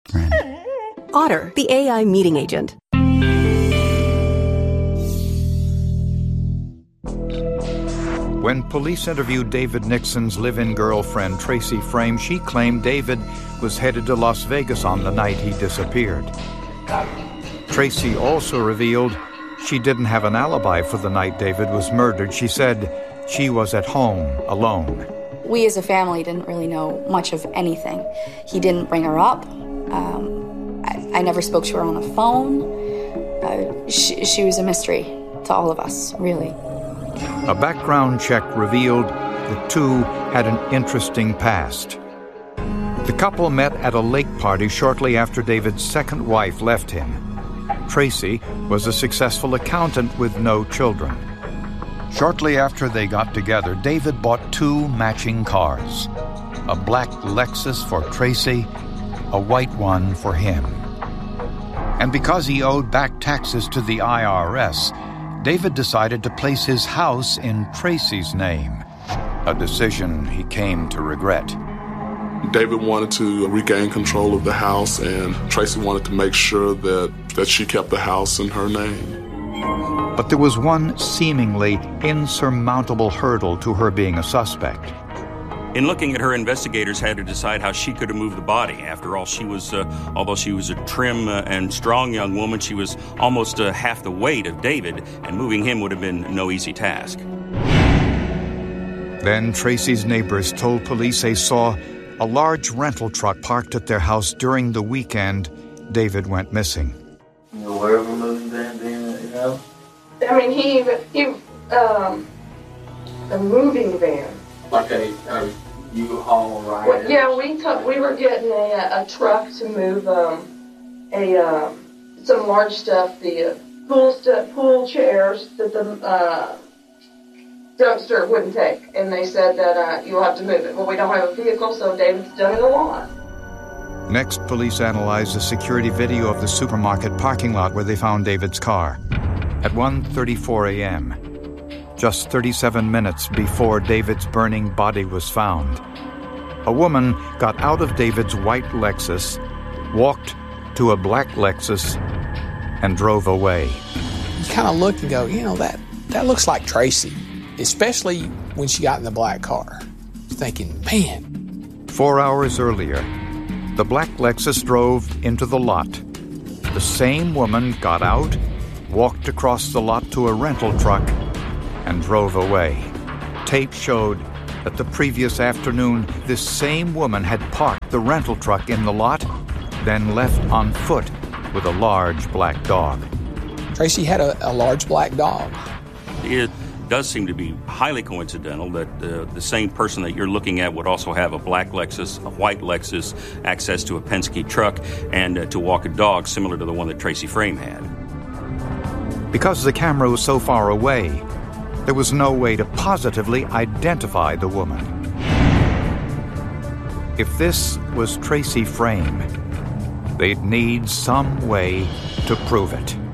Otter, the AI meeting agent. When police interviewed David Nixon's live-in girlfriend, Tracy Frame, she claimed David was headed to Las Vegas on the night he disappeared. Tracy also revealed she didn't have an alibi for the night David was murdered. She said she was at home alone. We as a family didn't really know much of anything. He didn't bring her up. I never spoke to her on the phone. She was a mystery to all of us, really. A background check revealed the two had an interesting past. The couple met at a lake party shortly after David's second wife left him. Tracy was a successful accountant with no children. Shortly after they got together, David bought two matching cars, a black Lexus for Tracy, a white one for him. And because he owed back taxes to the IRS, David decided to place his house in Tracy's name, a decision he came to regret. David wanted to regain control of the house, and Tracy wanted to make sure that she kept the house in her name. But there was one seemingly insurmountable hurdle to her being a suspect. In looking at her, investigators had to decide how she could have moved the body. After all, although she was a trim and strong young woman, she was almost half the weight of David, and moving him would have been no easy task. Then Tracy's neighbors told police they saw a large rental truck parked at their house during the weekend David went missing. You aware of a moving van being at your house? I mean, he a moving van. Like a U-Haul ride? Well, yeah, we were getting a truck to move some large stuff, the pool chairs that the dumpster wouldn't take, and they said that you'll have to move it. Well, we don't have a vehicle, so David's done it a lot. Next, police analyzed the security video of the supermarket parking lot where they found David's car. At 1:34 a.m., just 37 minutes before David's burning body was found, a woman got out of David's white Lexus, walked to a black Lexus, and drove away. You kind of look and go, that looks like Tracy, especially when she got in the black car. Thinking, man. 4 hours earlier, the black Lexus drove into the lot. The same woman got out, walked across the lot to a rental truck, and drove away. Tape showed that the previous afternoon, this same woman had parked the rental truck in the lot, then left on foot with a large black dog. Tracy had a large black dog. It does seem to be highly coincidental that the same person that you're looking at would also have a black Lexus, a white Lexus, access to a Penske truck, and to walk a dog similar to the one that Tracy Frame had. Because the camera was so far away, there was no way to positively identify the woman. If this was Tracy Frame, they'd need some way to prove it.